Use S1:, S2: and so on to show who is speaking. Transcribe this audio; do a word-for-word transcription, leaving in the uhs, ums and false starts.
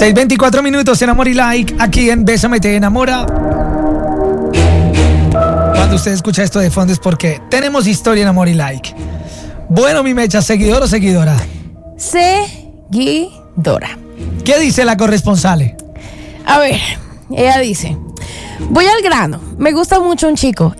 S1: seis veinticuatro minutos en Amor y Like, aquí en Bésame Te Enamora. Cuando usted escucha esto de fondo es porque tenemos historia en Amor y Like. Bueno, mi mecha, ¿seguidor o seguidora?
S2: Seguidora.
S1: ¿Qué dice la corresponsal?
S2: A ver, ella dice: voy al grano. Me gusta mucho un chico.